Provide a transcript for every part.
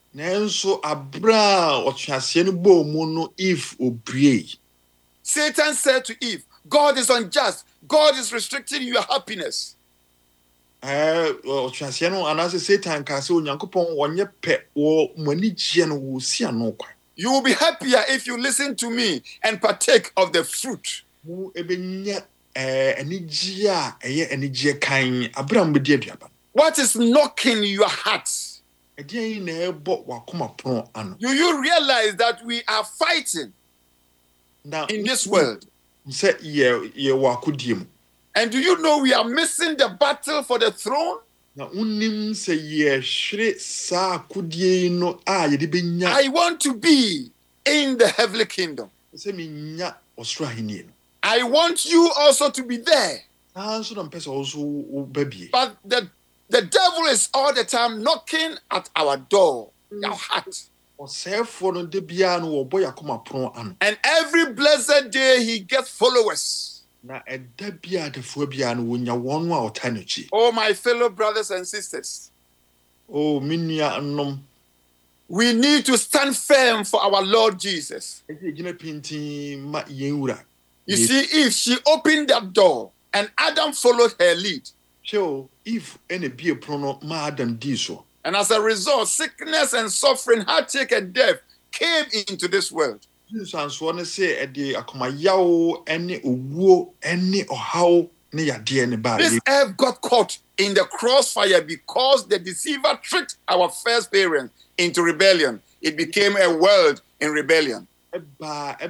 Nenso abra otwase no bo mu no Eve obrie. Satan said to Eve, God is unjust. God is restricting your happiness. Otwase no anase Satan ka se Onyankopon wonye pe wo mani gie no wo si ano kwa. You will be happier if you listen to me and partake of the fruit. Mu ebenya anigie a eye anigie kan abra mbedi aduaba. What is knocking your heart? Do you realize that we are fighting in this world? And do you know we are missing the battle for the throne? I want to be in the heavenly kingdom. I want you also to be there. But the devil is all the time knocking at our door, our heart. And every blessed day he gets followers. Oh, my fellow brothers and sisters. We need to stand firm for our Lord Jesus. You see, if she opened that door and Adam followed her lead, and as a result, sickness and suffering, heartache and death came into this world. This Eve got caught in the crossfire because the deceiver tricked our first parents into rebellion. It became a world in rebellion. But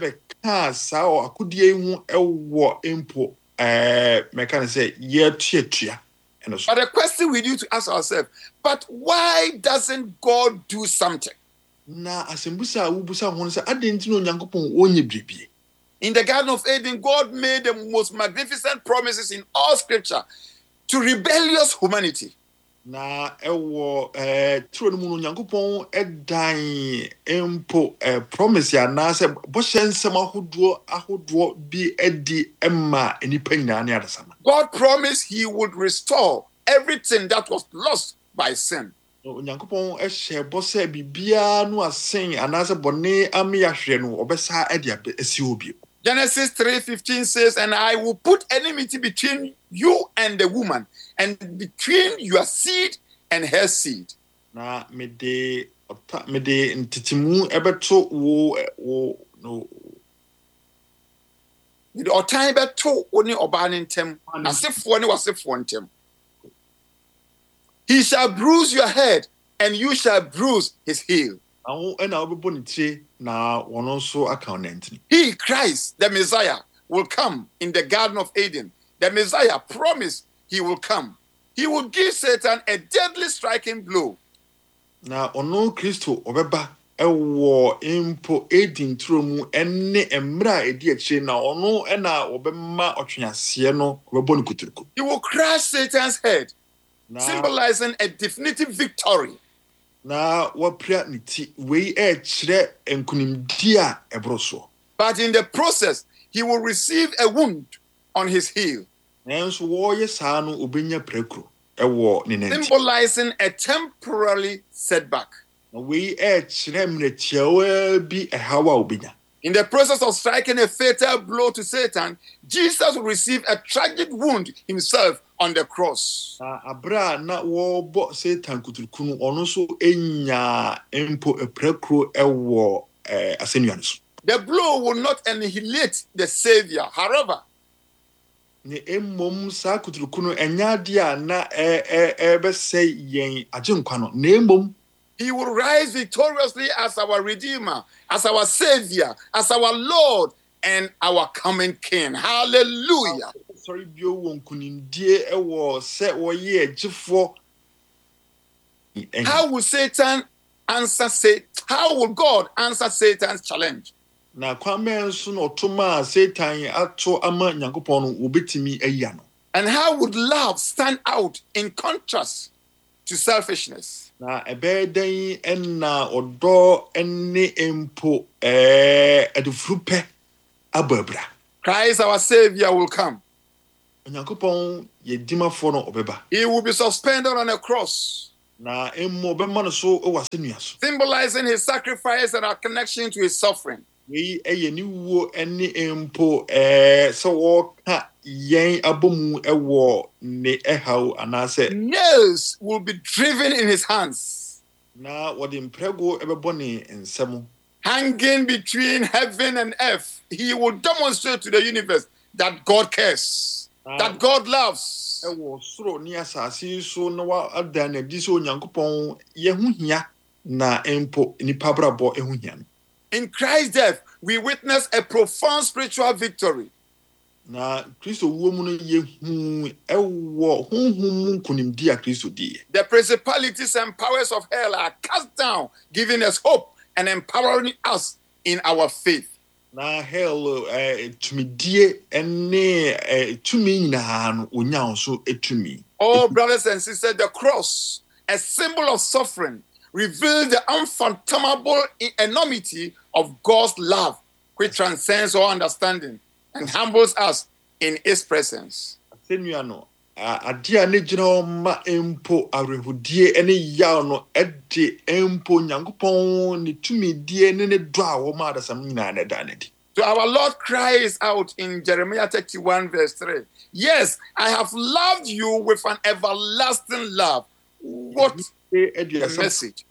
the question we need to ask ourselves, but why doesn't God do something? In the Garden of Eden, God made the most magnificent promises in all scripture to rebellious humanity. God promised he would restore everything that was lost by sin. Genesis 3:15 says, and I will put enmity between you and the woman, and between your seed and her seed. He shall bruise your head, and you shall bruise his heel. He, Christ, the Messiah, will come in the Garden of Eden. The Messiah promised he will come. He will give Satan a deadly striking blow. Now, ono Christo obeba ewo impo Eden tromu enne emra edi achi na ono ena obema otweasie no obebo nkuturuku. He will crush Satan's head, symbolizing a definitive victory. But in the process, he will receive a wound on his heel, symbolizing a temporary setback. In the process of striking a fatal blow to Satan, Jesus will receive a tragic wound himself on the cross. The blow will not annihilate the Savior. However, he will rise victoriously as our Redeemer, as our Savior, as our Lord, and our coming King. Hallelujah. How will Satan answer? How will God answer Satan's challenge? And how would love stand out in contrast to selfishness? Christ our Savior will come. He will be suspended on a cross. Na emmo obɛma no so wɔ asɛnnua so. Symbolizing his sacrifice and our connection to his suffering. Wei ɛyɛ ne wuo ne mpo sɛ wɔka yɛn abɔmu wɔ ne ɛhaw anaasɛ. Nails will be driven in his hands. Na wɔde mprɛgo ɛbɛbɔ ne nsam. Hanging between heaven and earth, he will demonstrate to the universe that God cares, that God loves. Ɛwɔ soro ne asase so na wada n'adi sɛ Onyankopɔn yɛho hia na mpo nipa brabɔ ɛho hia no. In Christ's death, we witness a profound spiritual victory. Na Kristo wuo mu no yɛhu ɛwɔ honhom mu nkonimdi a Kristo diɛ. The principalities and powers of hell are cast down, giving us hope and empowering us in our faith. Na hell tumidie ne tumi nyinaa no onya so etumi. Oh, brothers and sisters, the cross, a symbol of suffering, reveals the unfathomable enormity of God's love, which transcends all understanding and humbles us in His presence. Asɛnnua no ade a ne gyina hɔ ma mpo awerɛhodie ne yaw no ɛde mpo Nyankopɔn ne tumidie ne dɔ a wɔma adasam nyinaa na ɛda n'adi. So our Lord cries out in Jeremiah 31 verse 3, yes, I have loved you with an everlasting love. What a message.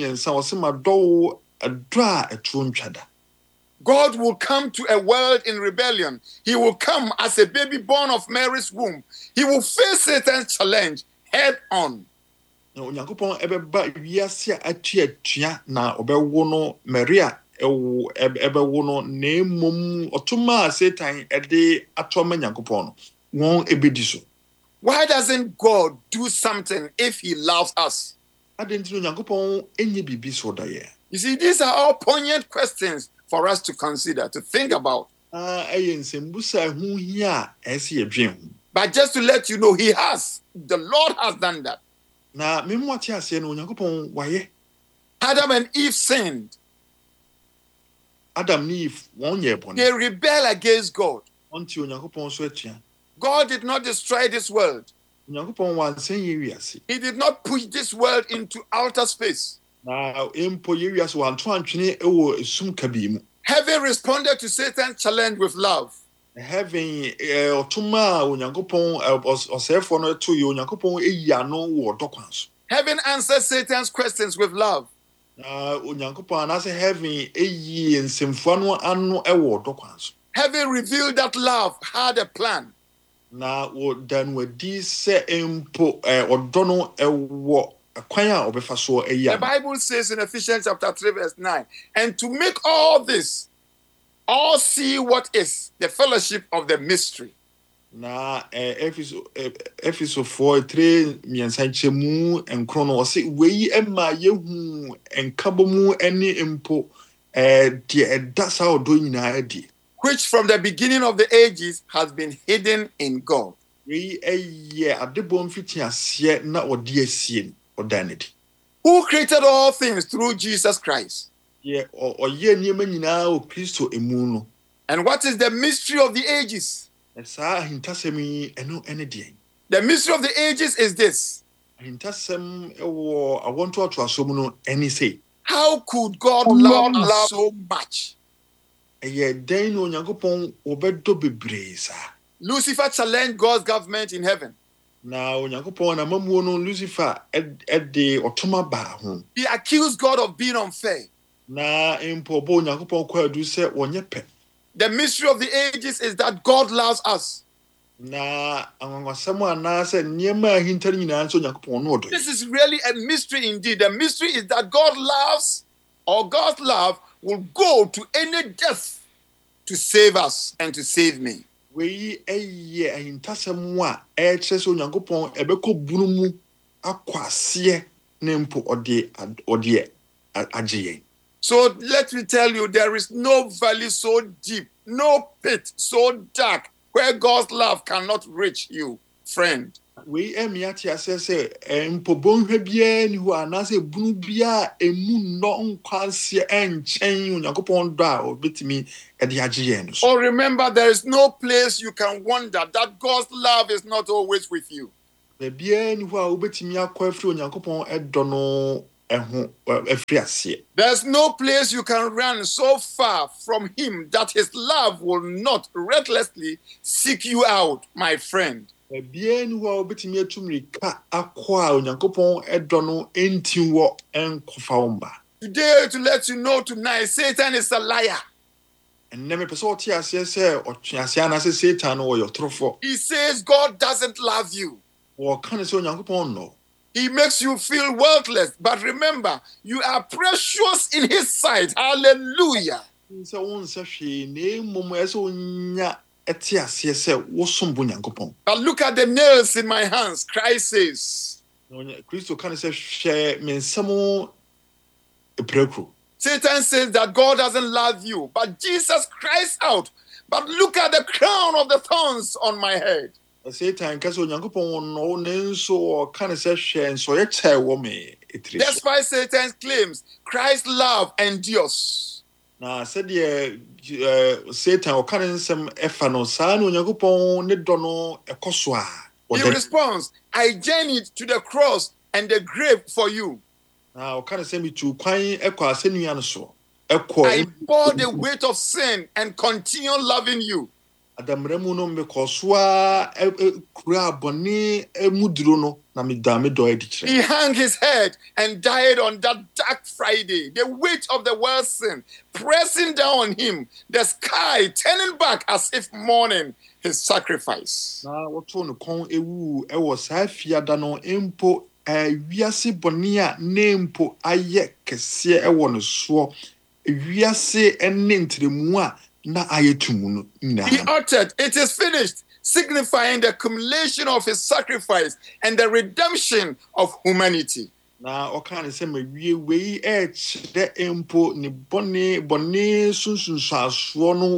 God will come to a world in rebellion. He will come as a baby born of Mary's womb. He will face Satan's challenge head on. Onyankopɔn ɛbɛba wiase atua na ɔbɛwo no Maria ɛbɛwo no na mmom ɔtoma Satan ɛde atɔma Nyankopɔn no wɔn ɛbɛdi so. Why doesn't God do something if He loves us? You see, these are all poignant questions for us to consider, to think about. But just to let you know, He has. The Lord has done that. Adam and Eve sinned. They rebel against God. God did not destroy this world. He did not push this world into outer space. Heaven responded to Satan's challenge with love. Heaven answered Satan's questions with love. Heaven revealed that love had a plan. The Bible says in Ephesians chapter 3 verse 9, and to make all this, all see what is the fellowship of the mystery. Ephesus 4:3 miensanchemu enkrono ose weyi ema yehu enkabomu eni empo de edasa odo nyina adi, which from the beginning of the ages has been hidden in God. Who created all things through Jesus Christ. And what is the mystery of the ages? The mystery of the ages is this. How could God love us so much? Lucifer challenged God's government in heaven. He accused God of being unfair. The mystery of the ages is that God loves us. This is really a mystery indeed. The mystery is that God loves, or God's love will go to any death to save us and to save me. So let me tell you, there is no valley so deep, no pit so dark where God's love cannot reach you, friend. Oh, remember, there is no place you can wander that God's love is not always with you. Baabiara ni hɔ a wobɛtumi akɔ afiri Onyankopɔn ɛdɔ no ɛho afiri aseɛ. There's no place you can run so far from him that his love will not recklessly seek you out, my friend. Baabiara ni hɔ a wobɛtumi atu mmirika akɔ a Onyankopɔn ɛdɔ no ɛnti wɔ ɛnkɔfa wo mba. Today, to let you know tonight, Satan is a liar. Ɛnnɛ mepɛ sɛ ɔte aseɛ sɛ ɔtwe aseɛ anaasɛ Satan no wɔyɛ ɔtorofo. He says God doesn't love you. Wɔka ne sɛ Onyankopɔn nnɔ. He makes you feel worthless. But remember, you are precious in his sight. Hallelujah. Sɛ wonsɛ hwee na mmom ɛsɛ wonya ɛte aseɛ sɛ wosom bo Nyankopɔn. But look at the nails in my hands, Christ says. Kristo ka ne sɛ hwɛ me nsɛm epirakuro. Satan says that God doesn't love you, but Jesus cries out, but look at the crown of the thorns on my head. Satan ka sɛ Onyankopɔn ɔnnɔ ne nso ɔka ne sɛ hwɛ nsɔyɛ kyɛe wɔ me etiri so. That's why Satan claims Christ's love endures. Na sɛdeɛ Satan ɔka ne nsɛm ɛfa no saa na Onyankopɔn ne dɔ no ɛkɔ so a. He responds, I journeyed to the cross and the grave for you. Na ɔka ne sɛ mitu kwan ɛkɔ asɛnnua no so. I bore the weight of sin and continue loving you. Adamra mu no mekɔ so a kura bɔne mu duro no na meda me dɔ adi kyerɛ. He hung his head and died on that dark Friday. The weight of the world's sin pressing down on him, the sky turning back as if mourning his sacrifice. Na wɔtoo ne kɔn ewu ɛwɔ saa fiada no mpo wiase bɔne a ne mpo ayɛ kɛseɛ ɛwɔ ne soɔ. Wiase ɛne ntrɛmu a na ayɛ tumu no nyinaa. He uttered, it is finished, signifying the accumulation of his sacrifice and the redemption of humanity. Na ɔka ne sɛ mawie wei ɛkyerɛ mpo ne bɔne sunsunsuasoɔ no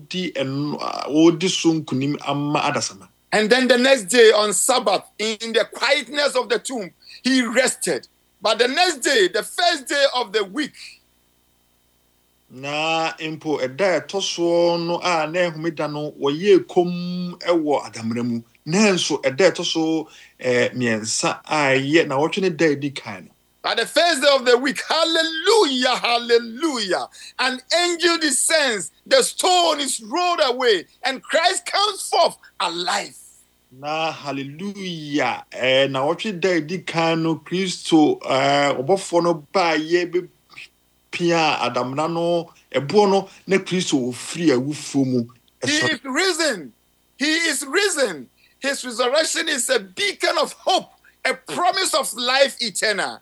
wɔdi so nkonim ama adasama. And then the next day on Sabbath, in the quietness of the tomb, he rested. But the next day, the first day of the week, na mpo ɛda ɛtɔ soɔ no a na ehumeda no wɔyɛ kom ɛwɔ adamra mu na nso ɛda ɛtɔ so mmiɛnsa a ɛyɛ na wɔtwe ne da edi kan no. But the first day of the week, hallelujah, hallelujah, an angel descends, the stone is rolled away, and Christ comes forth alive. Na hallelujah na wɔtwe da edi kan no Kristo ɔbɔfoɔ no ba yɛ pia adamna no ebo no na Kristo ofiri awufo mu. He is risen. He is risen. His resurrection is a beacon of hope, a promise of life eternal.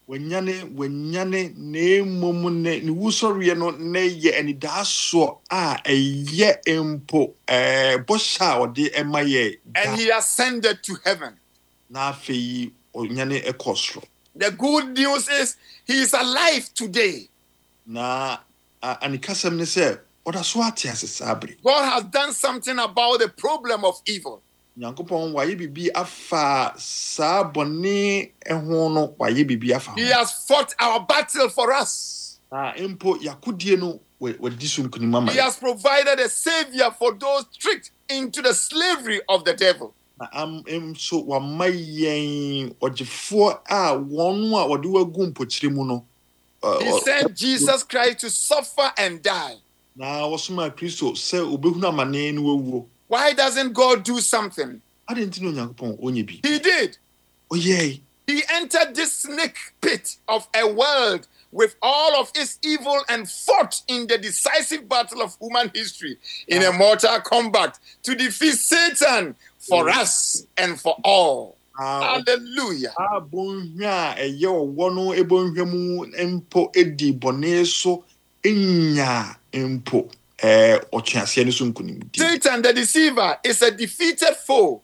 Wenyane ne mom ne wusɔre no ne ye anidaso a ɛyɛ empo bɔhyɛ a ɔde ɛma yɛ. And he ascended to heaven. Na afei onyane ɛkɔ soro. The good news is he is alive today. Na anikasɛm ne sɛ ɔda so ate ase saa bere. God has done something about the problem of evil. Nyankopɔn wayɛ bibi afa saa bɔne ɛho no wayɛ bibi afa. He has fought our battle for us. Na empo yakodie no wadi so nkonim ama. He has provided a savior for those tricked into the slavery of the devil. Na so wama yɛn ɔgyefoɔ a wɔn a wɔde wagu mpɔkyerɛ mu no. He sent Jesus Christ to suffer and die. Na wɔsoma Kristo sɛ obehunu amane no wawuo. Why doesn't God do something? Adɛnti na Onyankopɔn onye bi. He did. Oyɛ. He entered this snake pit of a world with all of its evil and fought in the decisive battle of human history in a mortal combat to defeat Satan for us and for all. Hallelujah. Abonhwa ɛyɛ ɔwɔ no ebonhwa mu mpo edi bɔne so enya mpo ɔtweaseɛ no so nkonim. Satan the deceiver is a defeated foe.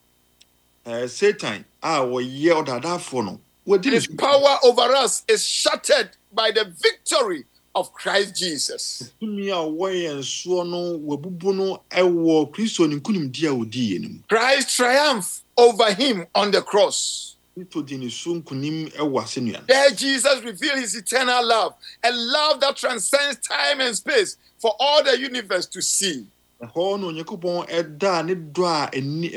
Satan a wɔyɛ ɔdadaafo no. His power over us is shattered by the victory of Christ Jesus. Tumi a wɔyɛ nsoɔ no wabubu no ɛwɔ Kristo ne nkonimdi a odi yɛ no mu. Christ triumphed over him on the cross. There Jesus revealed his eternal love, a love that transcends time and space for all the universe to see. Ɛhɔ no Onyankopɔn ɛda ne dɔ a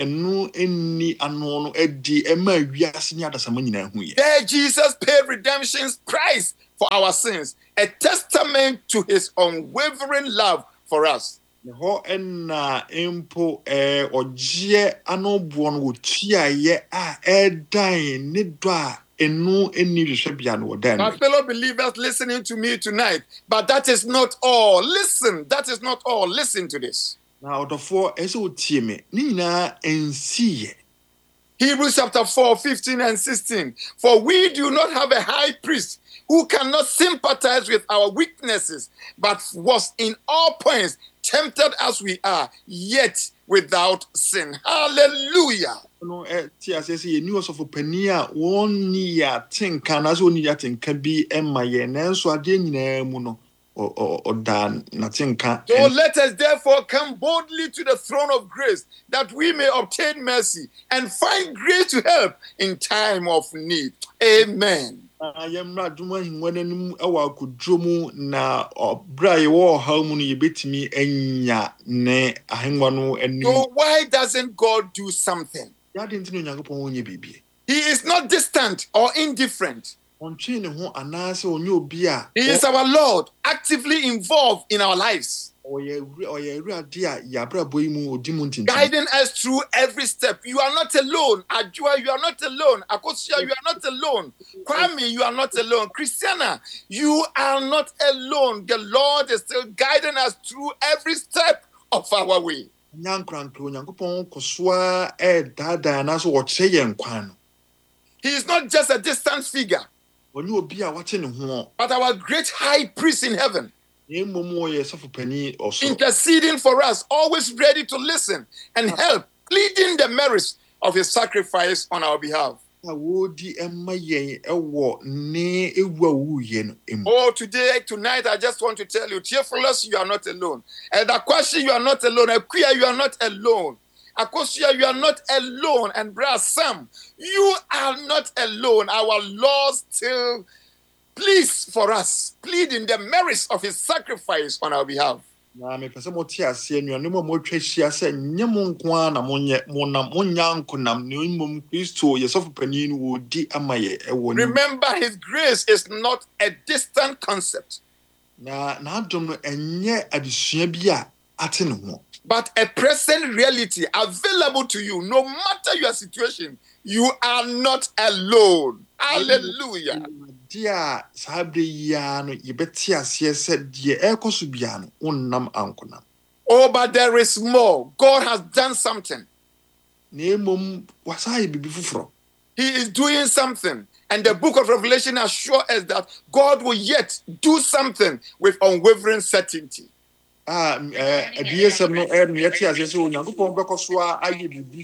ɛni ano no ɛdi ɛma wiase ne adasama nyinaa hu yɛ. There Jesus paid redemption's price for our sins, a testament to his unwavering love for us. Ɛhɔ ɛna mpo ɔgyeɛ anoboɔ no wɔtuaeɛ a ɛdan ne dɔ a ɛno ɛni hwehwɛbea no wɔdan My no. fellow believers listening to me tonight, but that is not all. Listen, that is not all. Listen to this. Na ɔdɔfoɔ ɛsɛ wotie me ne nyinaa ɛnsiyɛ. Hebrews chapter 4, 15 and 16. For we do not have a high priest who cannot sympathize with our weaknesses, but was in all points tempted as we are, yet without sin. Hallelujah. No ti ase sɛ yɛni ɔsɔfo panin a wɔnni yɛ atenka anaasɛ ɔnni yɛ atenka bi ɛma yɛn nanso adeɛ nyinaa mu no ɔda n'atenka. So let us therefore come boldly to the throne of grace, that we may obtain mercy and find grace to help in time of need. Amen. Yɛmmra adom ahengua no anim ɛwɔ akoduro mu na ɔbrɛ a yɛwɔ ɔhaw mu no yɛbɛtumi anya ne ahengua no anim. So why doesn't God do something? Yɛade nti na Onyankopɔn wɔnyɛ biribi. He is not distant or indifferent. Ɔntwee ne ho anaasɛ ɔnyɛ obi a He is our Lord, actively involved in our lives, ɔyɛ Awurade a yɛabrabɔ yi mu ɔdi mu ntintim. guiding us through every step. You are not alone. Ajua, you are not alone. Akosia, you are not alone. Kwame, you are not alone. Christiana, you are not alone. The Lord is still guiding us through every step of our way. Nyankrankra Onyankopɔn kɔ so a ɛɛdaadaa anaasɛ wɔkyerɛ yɛn kwan no. He is not just a distant figure, Ɔnyɛ obi a wate ne ho. but our great high priest in heaven, Na mmom ɔyɛ sɔfo panin ɔsoro. interceding for us, always ready to listen and help, pleading the merits of his sacrifice on our behalf. A wɔredi ɛma yɛn ɛwɔ ne ewu a wuyɛ no emu. Oh, tonight, I just want to tell you, Theophilus, you are not alone. And Akwashi, you are not alone. Akuya, you are not alone. Akosia, you are not alone. And Brother Sam, you are not alone. Our Lord still pleads for us, pleading the merits of his sacrifice on our behalf. Na mepɛ sɛ mote aseɛ nnuanom a moatwa ahyia sɛ nyɛ mo nko ara na monya nkonam na mmom Kristo yɛ sɔfo panin no wɔdi ama yɛ ɛwɔ ne mu. Remember, his grace is not a distant concept, Na n'adom no ɛnyɛ adesua bi a ate ne ho. but a present reality available to you. No matter your situation, you are not alone. Hallelujah. Deɛ a saa berɛ yi ara no yɛbɛte aseɛ sɛ deɛ ɛrekɔ so biara no wonnam ankonam. Oh, but there is more. God has done something. Na mmom wasan ayɛ biribi foforɔ. He is doing something. And the book of Revelation assures us that God will yet do something with unwavering certainty. Adiyesɛm no ɛno yɛte aseɛ sɛ Onyankopɔn bɛkɔ so a ayɛ biribi.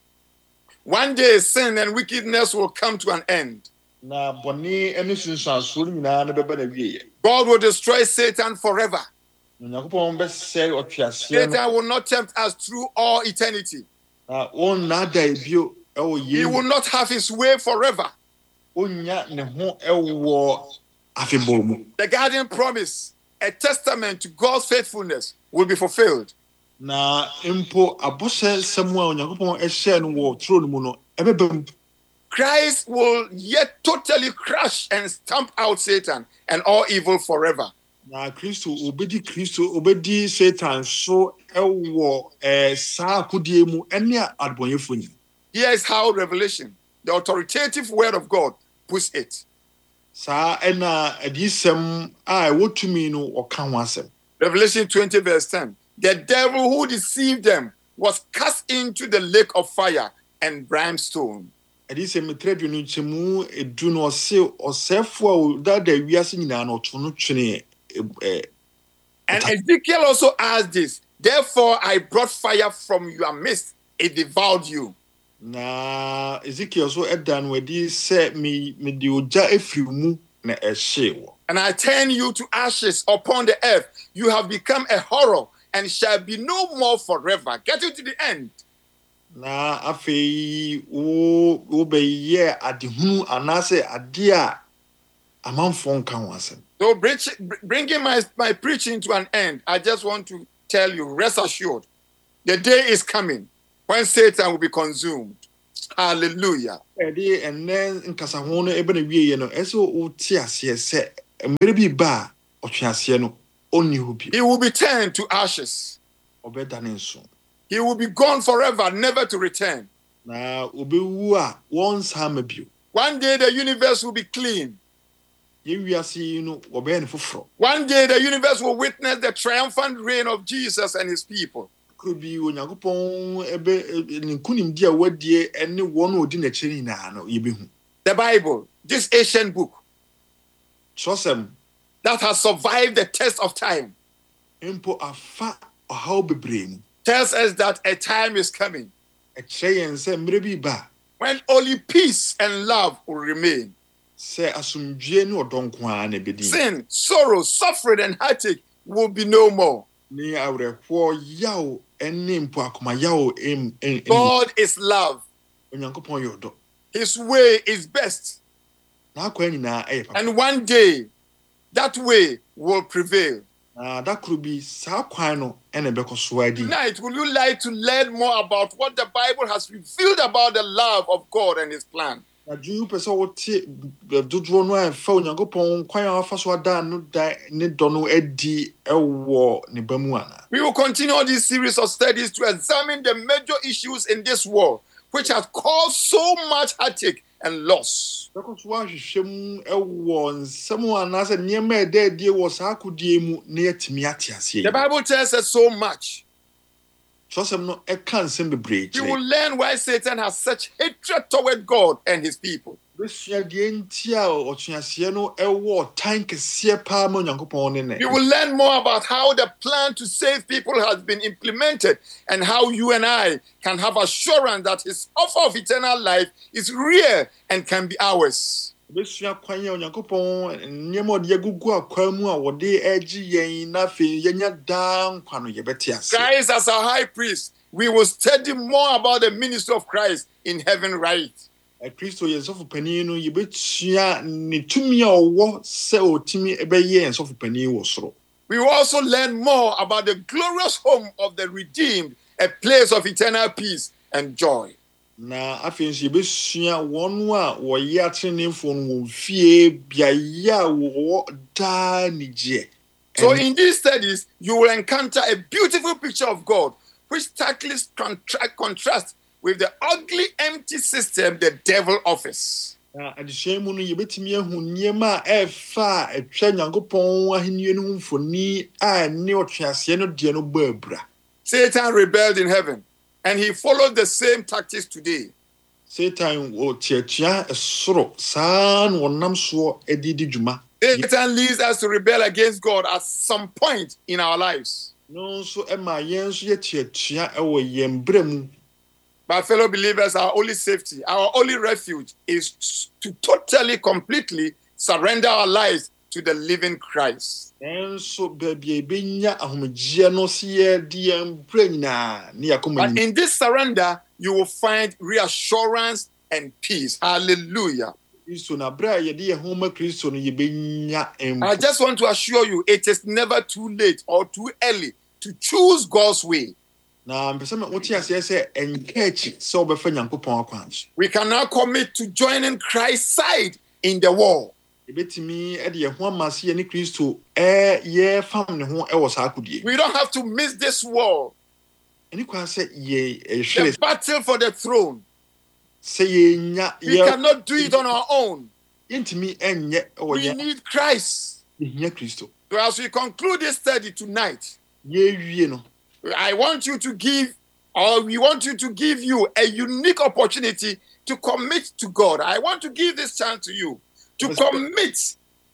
One day, sin and wickedness will come to an end. Na bɔne ne sunsuansoɔ no nyinaa no bɛba na wieɛ. God will destroy Satan forever. Onyankopɔn bɛsɛe ɔtweaseɛ no. Satan will not tempt us through all eternity. Na ɔnnaada bio ɛwɔ He will not have his way forever. Ɔnnya ne ho ɛwɔ afebɔɔ mu. The guardian promise, a testament to God's faithfulness, will be fulfilled. Na mpo abɔhyɛ nsɛm a Onyankopɔn ɛhyɛɛ no wɔ turo no mu no ɛbɛba mu. Christ will yet totally crush and stamp out Satan and all evil forever. Na Kristo obedi Satan so ɛwɔ saa akodie mu ɛne adebɔnyɛfoɔ nyinaa. Here is how Revelation, the authoritative word of God, puts it. Saa ɛna adiyisɛm a ɛwɔ tumi no ɔka ho asɛm. Revelation 20 verse 10. The devil who deceived them was cast into the lake of fire and brimstone. Adiyisɛm twerɛdua no nkyɛmu edu no ɔse ɔsɛefoɔ a ɔdaadaa wiase nyinaa no ɔto no twene. And Ezekiel also asked this, therefore I brought fire from your midst, it devoured you. Na Ezekiel so ɛda no adi sɛ mede ogya efiri mu na ɛhyee wɔ. And I turn you to ashes upon the earth. You have become a horror and shall be no more forever. Get to the end. Na afei wobɛyɛ adehunu anaasɛ adeɛ a amanfoɔ nka ho asɛm. So bringing my preaching to an end, I just want to tell you, rest assured, the day is coming when Satan will be consumed. Hallelujah. Ede enne nkasa ho no ebe na wie no eso o ti ase se mmere bi ba otwe ase no onni hu bi. He will be turned to ashes. Obeda ne nso. He will be gone forever, never to return. Na obewu a once ha ma bio. One day the universe will be clean. Ye wiase no obe ne foforo. One day the universe will witness the triumphant reign of Jesus and his people. Could be Onyankopon ebe nkunim dia wadie ene won odi na chiri na no yebehu. The Bible, this ancient book Sosem that has survived the test of time, empo afa ohaw bebrem. tells us that a time is coming E kire se mmere bi ba when only peace and love will remain. se asumdwie ne odonko a na bedi. Sin, sorrow, suffering, and heartache will be no more. Ni awrepo yaw ene mpo akoma yaw God is love. Onyankopon yodo. His way is best. Na akwa nyina eye papa. And one day, that way will prevail. Na da kru bi sa kwan no ene bekoso adi. Tonight, would you like to learn more about what the Bible has revealed about the love of God and his plan? Na ju pese wo ti dodro no afa Onyankopon kwan a afa so ada no da ne do no adi ewo ne bamu ana. We will continue this series of studies to examine the major issues in this world, which has caused so much heartache and loss. Bekoso wa hwehwem ewo nsem ana se niema eda die wo sa akodie mu ne yatimi atiase. The Bible tells us so much. Sosem no e kan nsem bebre You will kire. learn why Satan has such hatred toward God and his people. Besua die ntia otuase no ewo tank se pa ma Onyankopon ne ne. You will learn more about how the plan to save people has been implemented and how you and I can have assurance that his offer of eternal life is real and can be ours. Besua kwan ya Onyankopon niema ode agugu akwa mu a wode agi yen na fe yenya da nkwa no yebeti ase. Christ as our high priest, we will study more about the ministry of Christ in heaven, right? Kristo yensofo panin no yebetua ne tumi a owo se otimi ebeye yensofo panin wo soro. We will also learn more about the glorious home of the redeemed, a place of eternal peace and joy. Na afenso yebesua wonu a wo ye atrenefo no wo fie biaye a wo da nije. So in these studies, you will encounter a beautiful picture of God, which starkly contrasts with the ugly, empty system the devil offers. Na adishe mu no yebetimi ahu niema efa etwa Nyankopon ahenni no mfoni a ne otwease no de no babra. Satan rebelled in heaven, and he followed the same tactics today. Satan wo tiatia esoro san wonam so edidi dwuma. Satan leads us to rebel against God at some point in our lives. No so ema yen so ye tiatia ewo yembrɛ mu. But fellow believers, our only safety, our only refuge is to totally, completely surrender our lives to the living Christ. Enso baby ebenya ahomegye no se ye di embrɛ nyina ne yakoma But ni. in this surrender, you will find reassurance and peace. Hallelujah. Kristo na bra ye de homa Kristo no yebenya I just want to assure you, it is never too late or too early to choose God's way. na mpese me wote ase se enkechi se obefa Nyankopon akwanso. We can now commit to joining Christ's side in the war. Ebetimi e de ho amase ye ne Kristo ye fam ne ho e wo sa akodie. We don't have to miss this war. Eni kwa se ye The hwele battle for the throne. se ye nya We cannot do it on our own. yentimi enye wo We ye need Christ. hia Kristo. So as we conclude this study tonight, Ye wie no I want you to give, or we want you to give you a unique opportunity to commit to God. I want to give this chance to you to commit.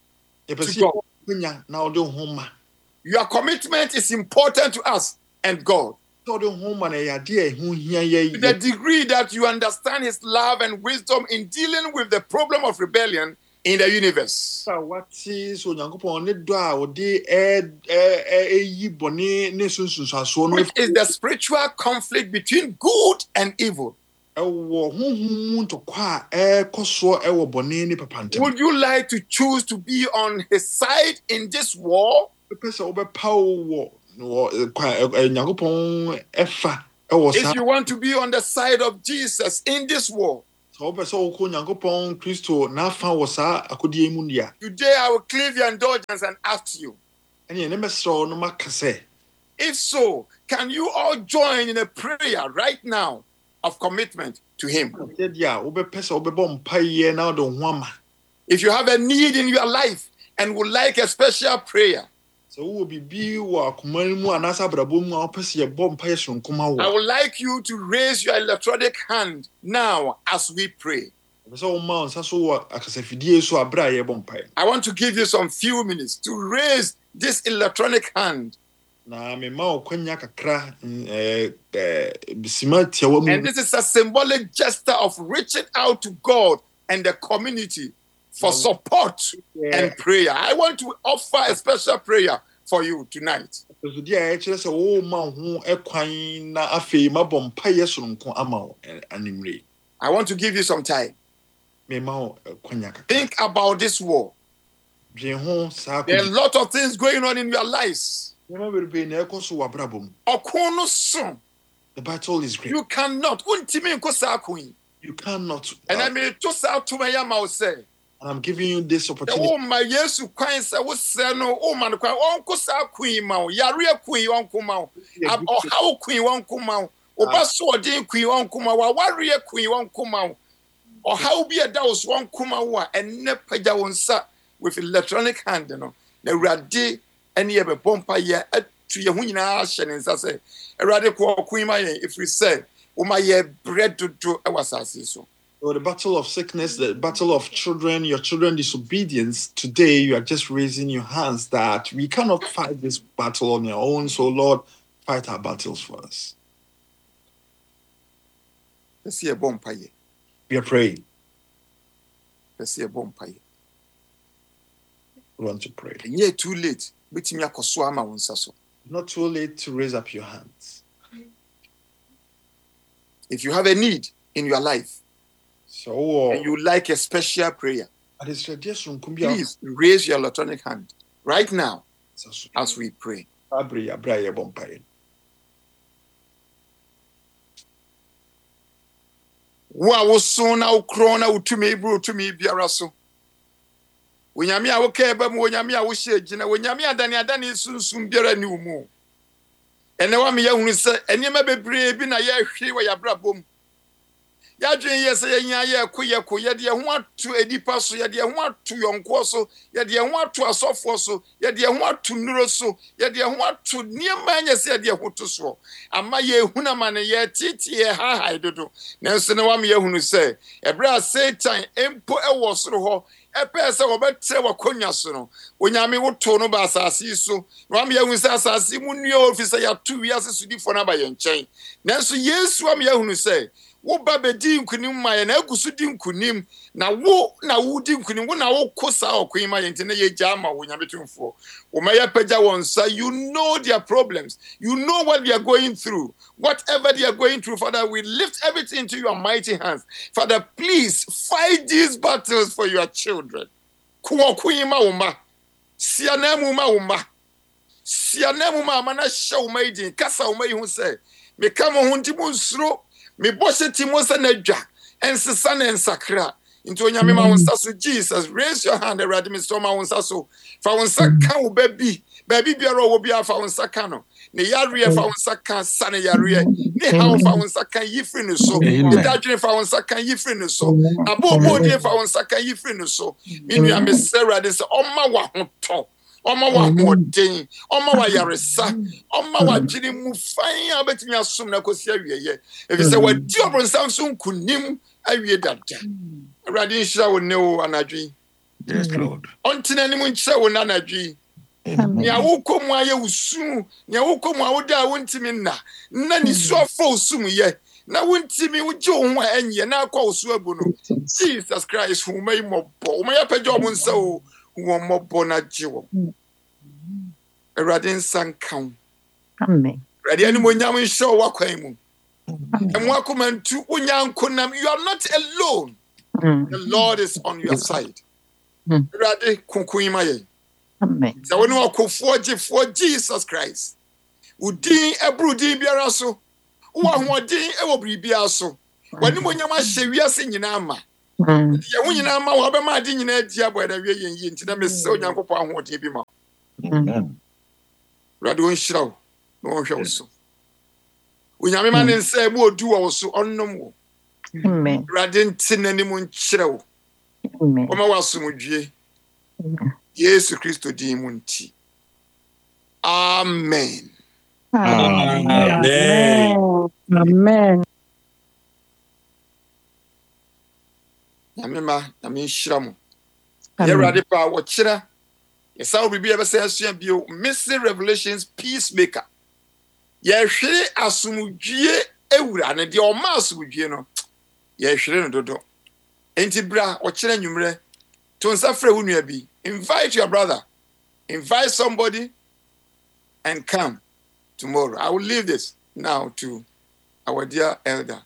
epese God. nya na ode homa. Your commitment is important to us and God. Ode homa na ya de hu hia ye. To the degree that you understand his love and wisdom in dealing with the problem of rebellion in the universe. What is Onyankopon ne do a ode yi bone ne sunsunsaso no Which is the spiritual conflict between good and evil. ewo honhom ntokwa ekoso ewo bone ne papantem. Would you like to choose to be on his side in this war? Pese obepawo wo Nyankopɔn ɛfa ɛwɔ saa. If you want to be on the side of Jesus in this war, Sɛ wopɛ sɛ wokɔ Nyankopɔn Kristo n'afa wɔ saa akodie mu ndia. today I will claim your indulgence and ask you, ɛne ɛne mɛsrɛ wo no maka sɛ, if so, can you all join in a prayer right now of commitment to Him? sɛdeɛ a wobɛpɛ sɛ wobɛbɔ mpaeɛ na wode wo ho ama. If you have a need in your life and would like a special prayer, sɛ wowɔ biribi wɔ akoma no mu anaasɛ abrabɔ mu a wopɛ sɛ yɛbɔ mpaeɛ sononko ma wo. I would like you to raise your electronic hand now as we pray. ɛpɛ sɛ woma wo nsa so wɔ akasafidie so a berɛ a yɛbɔ mpaeɛ. I want to give you some few minutes to raise this electronic hand. Na mema wo kwanya kakra sima tiawa mu. And this is a symbolic gesture of reaching out to God and the community for support and prayer. I want to offer a special prayer for you tonight. ɛsodi a ɛkyerɛ sɛ woma ho ɛkwan na afei mabɔ mpaeɛ sononko ama wo animre. I want to give you some time. Mema wo kwanya kakra. Think about this war. Dwen ho saa There are a lot of things going on in your lives. nneɛma bebree na ɛkɔ so wɔ abrabɔ mu. Ɔko no so. The battle is great. You cannot. Untimi nko saa ko yi. You cannot. And I mean, to saa tuma ya ma wo say. And I'm giving you this opportunity. Oh my Yesu kwan sɛ wo sɛ no o man kwan ɔnko saa ko yi ma wo. Yare ko yi ɔnko ma wo. Ɔhaw ko yi ɔnko ma wo. Oba so ɔden ko yi ɔnko ma wo. Aware ko yi ɔnko ma wo. Ɔhaw bi ɛda wo so ɔnko ma wo a ɛnɛ pagya wo nsa with electronic hand no. Na Awurade ɛne yɛ bɛbɔ mpaeɛ atu yɛ ho nyinaa hyɛ ne nsa sɛ Awurade kɔ ɔko yi ma yɛn ɛfiri sɛ woma yɛ brɛ dodo ɛwɔ asase so. So the battle of sickness, the battle of children, your children disobedience, today you are just raising your hands that we cannot fight this battle on our own. So Lord, fight our battles for us. Ɛsi ɛbɔ mpaeɛ. We are praying. Ɛsi ɛbɔ mpaeɛ. We want to pray. Ɛnyɛ too late. Betumi akɔ so ama wo nsa so. Not too late to raise up your hands. If you have a need in your life So and you like a special prayer, please raise your electronic hand right now as we pray. Wa wo so na wo kro na wo tumi bro tumi biara so. Onyame a wo ka eba mu onyame a wo hye gina onyame adane sunsun biara ni wo mu. Ene wa me yahunu se enema bebre bi na ye hwe wa yabrabom. Ya dwen ye se yenya ye koyeko ye de ho atu edipa so ye de ho atu yonko so ye de ho atu asofo so ye de ho atu nuro so ye de ho atu niema anya se ye de ho to so ama ye huna ma ne ye titi ye ha dodo nanso ne wa me yahunu se ebra Satan empo ewo soro ho epe se wo betre wakonya so no onyame wo to no ba asase so wa me yahunu se asase mu nuo ofisa ya tu wi asese difo na ba ye nchen nanso Yesu wa me yahunu se wo ba be di nkunim ma ye na agusu di nkunim na wo di nkunim wo na wo kosa okwin ma ye ntene ye gya ma wo nyametumfo wo ma ye pagya wonsa. You know their problems, you know what they are going through. Whatever they are going through, Father, we lift everything into your mighty hands. Father, please fight these battles for your children. Kuokwin ma wo ma sianemu ma wo ma sianemu ma mana hye wo ma idin kasa wo ma yi hu se me ka mo ho ntimu nsuro me boshe timo se na dwa ensesa na ensakra into onyame ma wonsa so. Jesus, raise your hand. Erade me so ma wonsa so fa wonsa ka wo baby biara wo bia fa wonsa ka no ne yare fa wonsa ka sa ne yare ne ha fa wonsa ka yifri ne so ne dadwene fa wonsa ka yifri ne so abobo die fa wonsa ka yifri ne so me nua me serade se oma wa hoto Oma wa modin, oma wa yaresa, oma wa jini mu fain a betimi asom na kosi awieye. Efi se wadi obonsam so nkunim awie dada. Awurade nhira wo ne wo anadwi. Yes, Lord. Ontina ni mu nhira wo na anadwi. Ni awuko mu aye usu, ni awuko mu awoda wontimi na ni so afo usum ye. Na wontimi wuje wo ho enye na akwa usu abu no. Jesus Christ hu mai mobo. O mai apagya omonsa o. One more bonajo. Radin Sankan. Amen. Ready any more yamin show wakaimu. And wakuman to Unyan Kunam. You are not alone. The Lord is on your side. Ready Kunkuimaye. Amen. So when you walk for Jesus Christ. Udin ebrudin biara so. Wo ahoɔden ɛwɔ biribiara so. Wani mo nyama hyɛ wiase nyinaa ma. Ye wo nyinaa ma wo bɛma ade nyinaa di abɔ da wie yɛn yi nti na mesɛ Onyankopɔn ahoɔden bi ma. Rado nhyira wo. Na wɔhwɛ wo so. Onyame ma ne nsa mu odu wo so ɔnnom wo. Amen. Rade nti n'anim nkyerɛ wo. Amen. Ɔma wasomdwie. Yesu Kristo din mu nti. Amen. Amen. Amen. Nyame nhyira mo. Yɛwurade pa wɔkyerɛ. Yɛsa wo biribi ɛbɛsɛ asua bio. Missing Revelations Peacemaker. Yɛhwere asomdwie ewura ne deɛ ɔma asomdwie no. Yɛhwere no dodo. Enti bra wɔkyerɛ nwumrɛ. To nsa frɛ wo nua bi. Invite your brother. Invite somebody and come tomorrow. I will leave this now to our dear Elder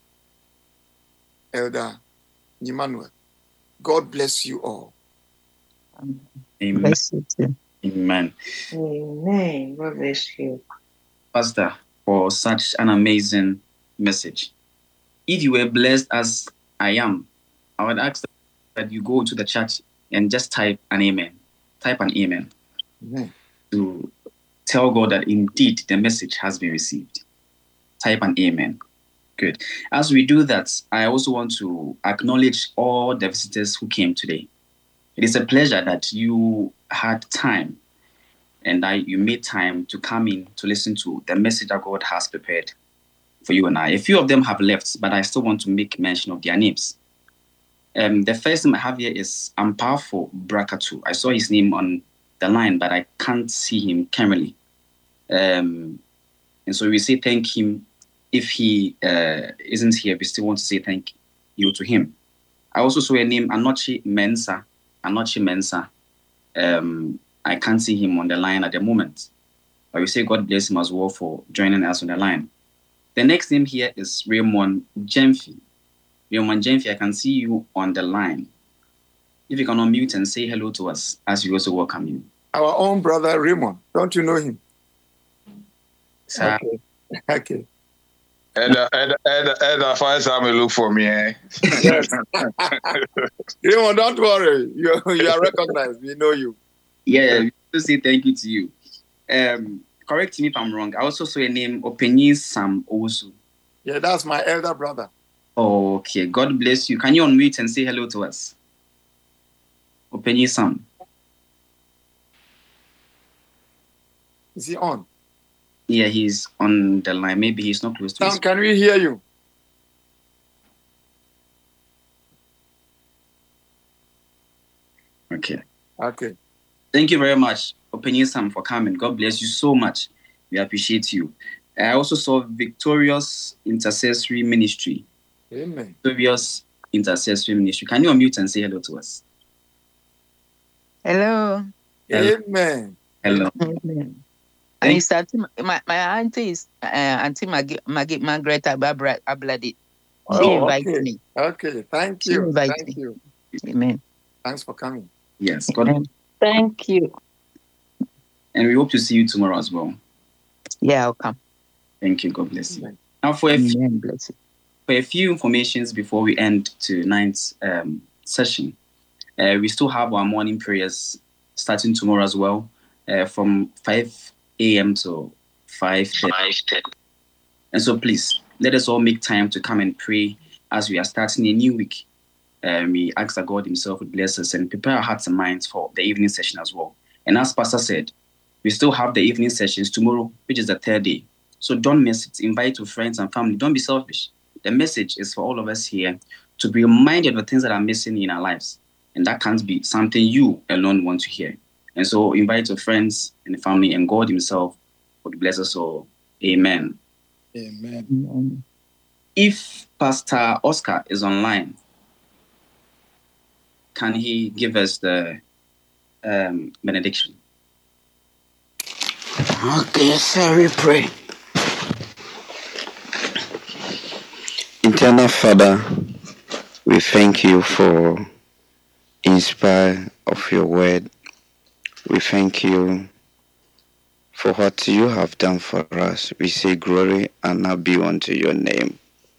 Emmanuel. God bless you all. Amen. Bless you too. Amen. Amen. God bless you. Pastor, for such an amazing message. If you were blessed as I am, I would ask that you go to the church and just type an amen. Type an amen. Amen. To tell God that indeed the message has been received. Type an amen. Good. As we do that, I also want to acknowledge all the visitors who came today. It is a pleasure that you had time and that you made time to come in to listen to the message that God has prepared for you and I. A few of them have left, but I still want to make mention of their names. The first name I have here is Ampafo Brakatu. I saw his name on the line, but I can't see him currently. And so we say thank him. If he isn't here, we still want to say thank you to him. I also saw a name, Anochi Mensa. I can't see him on the line at the moment. But we say God bless him as well for joining us on the line. The next name here is Raymond Jemfi. Raymond Jemfi, I can see you on the line. If you can unmute and say hello to us as we also welcome you. Our own brother Raymond. Don't you know him? Sir. Okay. Elder, find somebody look for me. Eh? Yes. Raymond, don't worry. You are recognized. We know you. Yeah, we also say thank you to you. Correct me if I'm wrong. I also saw a name, Openyi Sam Owusu. Yeah, that's my elder brother. Oh, okay. God bless you. Can you unmute and say hello to us? Openyi Sam. Is he on? Yeah, he's on the line. Maybe he's not close to us. Sam, can we hear you? Okay. Okay. Thank you very much, Openyi Sam, for coming. God bless you so much. We appreciate you. I also saw Victorious Intercessory Ministry. Amen. Victorious Intercessory Ministry. Can you unmute and say hello to us? Hello. Amen. Hello. Amen. And it's my auntie is Auntie Margaret Abladi. She invited me. Okay. Thank She you. invited Thank me. you. Amen. Thanks for coming. Yes. God. Thank you. And we hope to see you tomorrow as well. Yeah, I'll come. Thank you. God bless you. Amen. Now, for a Bless you. few informations before we end tonight's session, we still have our morning prayers starting tomorrow as well, from 5 a.m. to 5:10. And so please, let us all make time to come and pray as we are starting a new week. We ask that God himself would bless us and prepare our hearts and minds for the evening session as well. And as Pastor said, we still have the evening sessions tomorrow, which is the third day. So don't miss it. Invite your friends and family. Don't be selfish. The message is for all of us here to be reminded of the things that are missing in our lives. And that can't be something you alone want to hear. And so invite your friends and family, and God himself would bless us all. Amen. Amen. Amen. If Pastor Oscar is online, can he give us the benediction? Okay, so we pray. Eternal Father, we thank you for inspire of your word. We thank you For what you have done for us, we say glory and now be unto your name.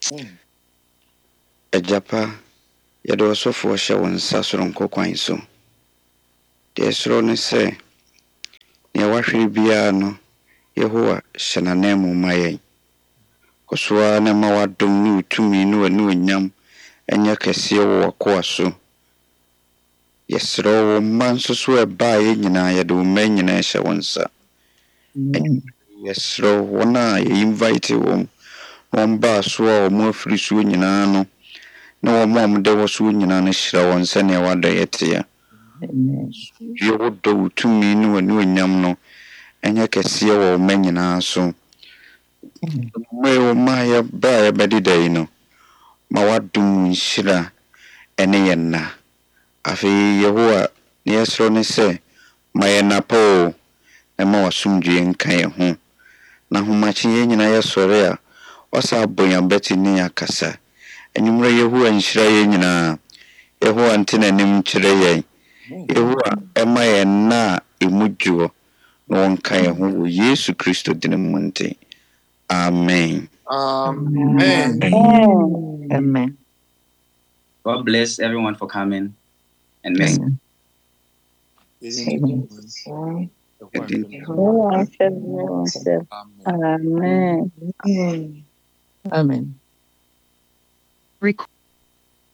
Ejapa, yɛde ɔsɔfoɔ hyɛ wo nsa soronko kwan so. Deɛ soro ne sɛ, nea wahwere biara no, Yehowa hyɛ n'anan mu ma yɛn. Kɔsoa ne ma wadom ne wotumi ne w'anuonyam ɛnyɛ kɛseɛ wɔ w'akoa so. Yɛsrɛ wo mma nso so ɛbaa yɛ nyinaa yɛde wo mma nyinaa hyɛ wo nsa. Yɛsrɛ wo wɔn a yɛinvite wɔm na wɔmbaa so a wɔn afiri soɔ nyinaa no, na wɔn a wɔde wɔ soɔ nyinaa no hyira wɔn sɛnea wadɔ yɛ teɛ. Wie wo dɔ wo tumi ne w'anuonyam no ɛnyɛ kɛseɛ wɔ wo mma nyinaa so. Mmerɛ wo mma yɛbaa yɛbɛdeda yi no, ma wadom nhyira ɛne yɛn nna. Afei Yehowa ne yɛsrɛ ne sɛ ma yɛn napa o na ma w'asomdwoe nka yɛn ho. Na ahomakye yɛn nyinaa yɛsɔre a ɔsa abɔ yɛn abɛte ne yɛn akasa. Anwummerɛ Yehowa nhyira yɛn nyinaa. Yehowa nte n'anim kyerɛ yɛn. Yehowa ɛma yɛn nna a ɛmu dwoɔ na wɔnka yɛn ho wɔ Yesu Kristo din mu nte. Amen. Amen. Amen. God bless everyone for coming and listening. Amen. Amen.